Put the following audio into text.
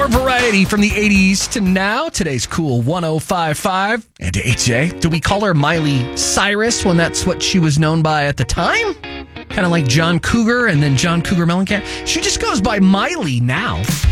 More variety from the 80s to now. Today's cool 105.5. And to AJ, do we call her Miley Cyrus when that's what she was known by at the time? Kind of like John Cougar and then John Cougar Mellencamp. She just goes by Miley now.